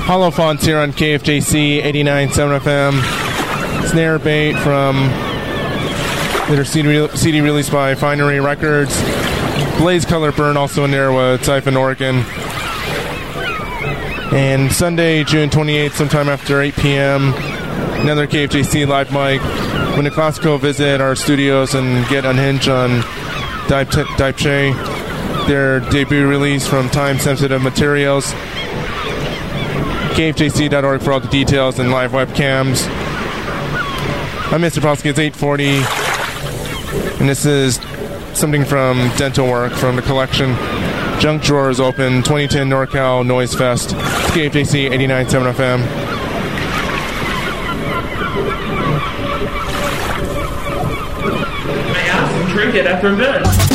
Hollow Fonts here on KFJC 89.7 FM. Snare bait from their CD released by Finery Records. Blaze Color Burn also in there with Siphon Organ. And Sunday, June 28th, sometime after 8 p.m., another KFJC live mic. When the Classico visit our studios and get unhinged on Dive Che, their debut release from Time Sensitive Materials. KFJC.org for all the details and live webcams. I'm Mr. Polsky. It's 8:40, and this is something from Dental Work from the collection Junk Drawers Open 2010 NorCal Noise Fest. It's KFJC 89.7 FM. May I have some trinket after a bit?